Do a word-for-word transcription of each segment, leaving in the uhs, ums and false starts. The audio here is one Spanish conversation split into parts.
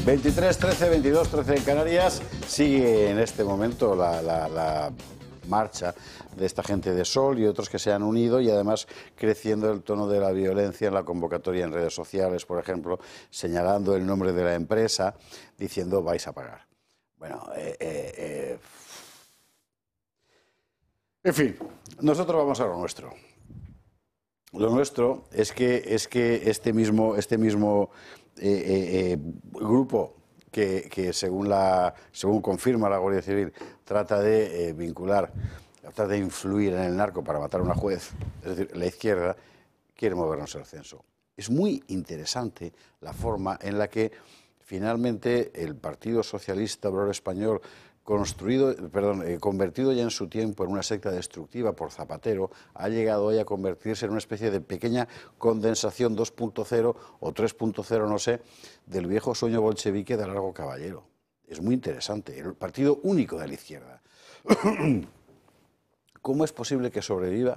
veintitrés, trece, veintidós, trece en Canarias. Sigue en este momento la, la, la marcha de esta gente de Sol y otros que se han unido, y además creciendo el tono de la violencia en la convocatoria en redes sociales, por ejemplo, señalando el nombre de la empresa, diciendo vais a pagar. Bueno, eh, eh, eh. en fin, nosotros vamos a lo nuestro. Lo nuestro es que, es que este mismo, este mismo eh, eh, eh, grupo que, que según, la, según confirma la Guardia Civil, trata de eh, vincular, trata de influir en el narco para matar a una juez, es decir, la izquierda, quiere movernos el censo. Es muy interesante la forma en la que finalmente el Partido Socialista Obrero Español, construido, perdón, eh, convertido ya en su tiempo en una secta destructiva por Zapatero, ha llegado hoy a convertirse en una especie de pequeña condensación dos punto cero o tres punto cero, no sé, del viejo sueño bolchevique de Largo Caballero. Es muy interesante, el partido único de la izquierda. ¿Cómo es posible que sobreviva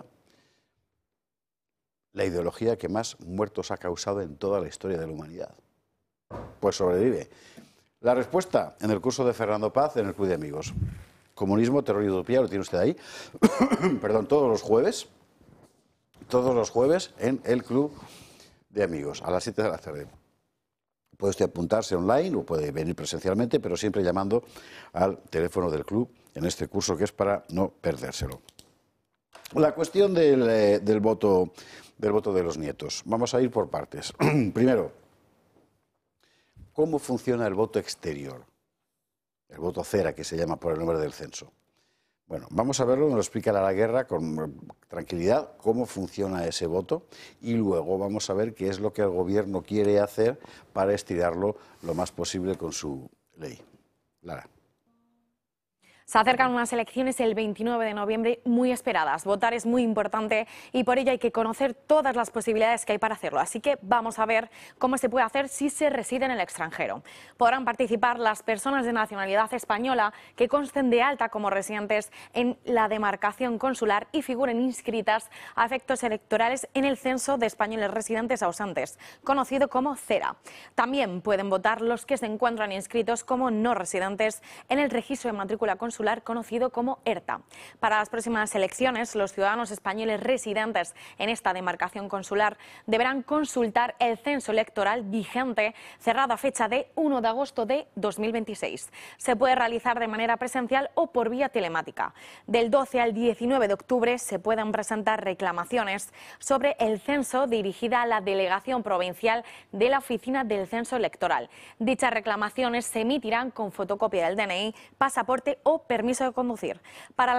la ideología que más muertos ha causado en toda la historia de la humanidad? Pues sobrevive. La respuesta en el curso de Fernando Paz en el Club de Amigos. Comunismo, terror y utopía, lo tiene usted ahí. Perdón, todos los jueves, todos los jueves en el Club de Amigos, a las siete de la tarde. Puede usted apuntarse online o puede venir presencialmente, pero siempre llamando al teléfono del club en este curso, que es para no perdérselo. La cuestión del, eh, del, voto, del voto de los nietos. Vamos a ir por partes. Primero, ¿cómo funciona el voto exterior? El voto cera, que se llama por el nombre del censo. Bueno, vamos a verlo, nos lo explica Lara Guerra con tranquilidad cómo funciona ese voto, y luego vamos a ver qué es lo que el gobierno quiere hacer para estirarlo lo más posible con su ley. Lara. Se acercan unas elecciones el veintinueve de noviembre muy esperadas. Votar es muy importante y por ello hay que conocer todas las posibilidades que hay para hacerlo. Así que vamos a ver cómo se puede hacer si se reside en el extranjero. Podrán participar las personas de nacionalidad española que consten de alta como residentes en la demarcación consular y figuren inscritas a efectos electorales en el Censo de Españoles Residentes Ausentes, conocido como CERA. También pueden votar los que se encuentran inscritos como no residentes en el registro de matrícula consular conocido como ERTA. Para las próximas elecciones, los ciudadanos españoles residentes en esta demarcación consular deberán consultar el censo electoral vigente, cerrado a fecha de uno de agosto de dos mil veintiséis. Se puede realizar de manera presencial o por vía telemática. Del doce al diecinueve de octubre se pueden presentar reclamaciones sobre el censo dirigida a la Delegación Provincial de la Oficina del Censo Electoral. Dichas reclamaciones se emitirán con fotocopia del D N I, pasaporte o permiso de conducir. Para